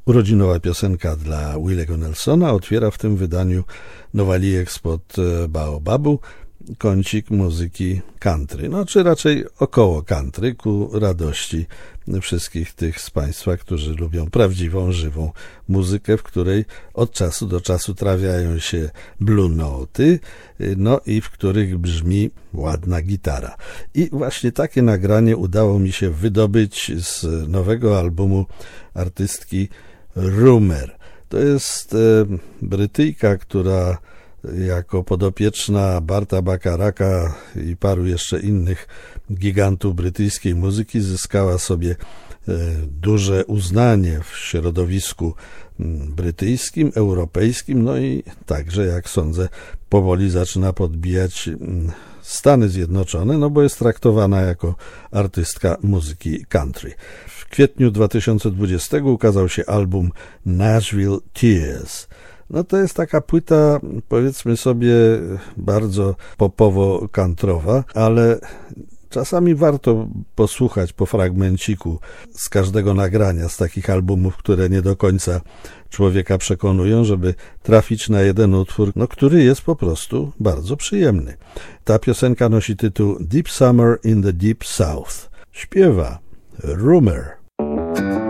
Urodzinowa piosenka dla Willego Nelsona otwiera w tym wydaniu Nowalijek spod Baobabu kącik muzyki country, czy raczej około country, ku radości wszystkich tych z Państwa, którzy lubią prawdziwą, żywą muzykę, w której od czasu do czasu trafiają się blue noty, i w których brzmi ładna gitara. I właśnie takie nagranie udało mi się wydobyć z nowego albumu artystki Rumer. To jest Brytyjka, która jako podopieczna Barta Bacharaka i paru jeszcze innych gigantów brytyjskiej muzyki zyskała sobie duże uznanie w środowisku brytyjskim, europejskim, i także, jak sądzę, powoli zaczyna podbijać Stany Zjednoczone, bo jest traktowana jako artystka muzyki country. W kwietniu 2020 ukazał się album Nashville Tears. To jest taka płyta, powiedzmy sobie, bardzo popowo-kantrowa, ale czasami warto posłuchać po fragmenciku z każdego nagrania, z takich albumów, które nie do końca człowieka przekonują, żeby trafić na jeden utwór, który jest po prostu bardzo przyjemny. Ta piosenka nosi tytuł Deep Summer in the Deep South. Śpiewa Rumer.